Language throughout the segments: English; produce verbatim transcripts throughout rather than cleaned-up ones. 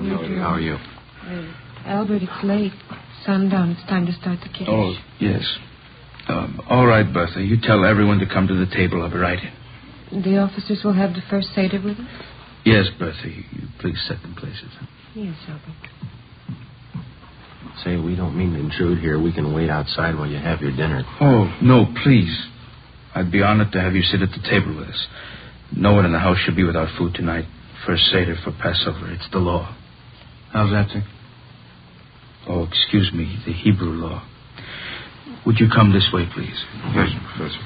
Joe. How are you? Uh, Albert, it's late. Sundown. It's time to start the Kiddush. Oh, yes. Um, all right, Bertha. You tell everyone to come to the table. I'll be right in. The officers will have the first Seder with us? Yes, Bertha. You, you please set them places. Yes, Albert. Say, we don't mean to intrude here. We can wait outside while you have your dinner. Oh, no, please. I'd be honored to have you sit at the table with us. No one in the house should be without food tonight. First Seder for Passover. It's the law. How's that, sir? Oh, excuse me, the Hebrew law. Would you come this way, please? Yes, Professor.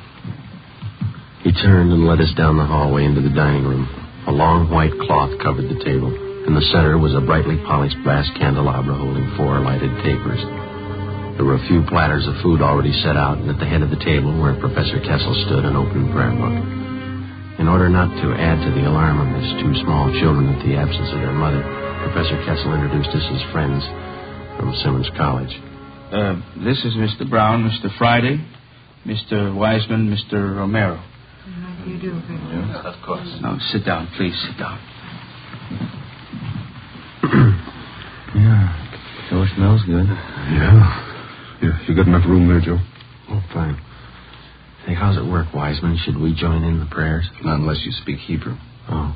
He turned and led us down the hallway into the dining room. A long white cloth covered the table. In the center was a brightly polished brass candelabra holding four lighted tapers. There were a few platters of food already set out, and at the head of the table, where Professor Kessel stood, an open prayer book. In order not to add to the alarm of his two small children at the absence of their mother, Professor Kessel introduced us as friends from Simmons College. Uh, this is Mister Brown, Mister Friday, Mister Wiseman, Mister Romero. How do you do, Victor? Yes, of course. Now, sit down, please, sit down. Yeah, sure smells good. Yeah. Yeah, you got enough room there, Joe? Oh, fine. Hey, how's it work, Wiseman? Should we join in the prayers? Not unless you speak Hebrew. Oh.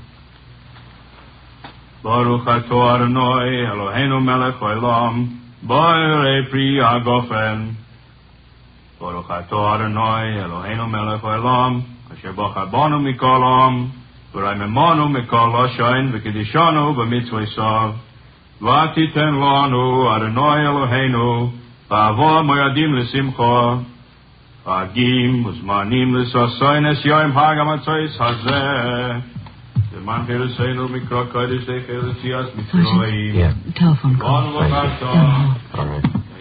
Baruch atah Adonai Eloheinu melech haolam, borei pri hagofen. Baruch atah Adonai Eloheinu melech haolam, asher bachar banu mikol ha'am, v'raimemanu mikol ha'shayin v'kedishanu b'mitzvosav. V'atiten lanu Adonai Eloheinu, v'avo moyadim l'simcha, v'agim uzmanim l'sasoin es yoim hag ha'matzos hazeh. Man here say no mikra kodesh de Felicias Mitzrayim. Yeah. Telephone call. All right.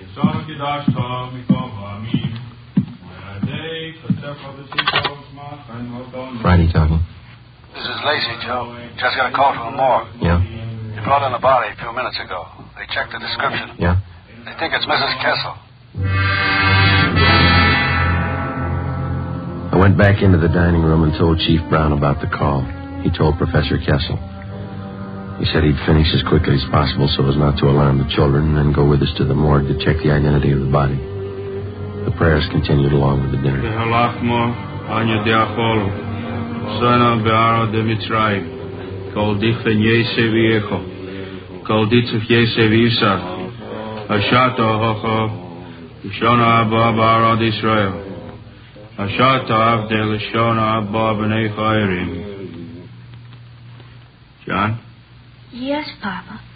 Friday talking. This is Lacey, Joe. Just got a call from the morgue. Yeah? They brought in the body a few minutes ago. They checked the description. Yeah? They think it's Missus Kessel. I went back into the dining room and told Chief Brown about the call. He told Professor Kessel. He said he'd finish as quickly as possible so as not to alarm the children and then go with us to the morgue to check the identity of the body. The prayers continued along with the dinner. John? Yes, Papa.